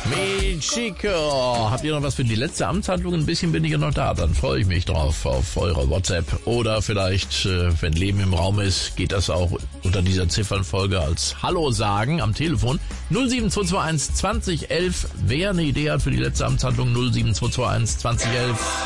Chico, habt ihr noch was für die letzte Amtshandlung? Ein bisschen bin ich ja noch da, dann freue ich mich drauf auf eure WhatsApp. Oder vielleicht, wenn Leben im Raum ist, geht das auch unter dieser Ziffernfolge als Hallo sagen am Telefon. 07221 2011, wer eine Idee hat für die letzte Amtshandlung, 07221 2011.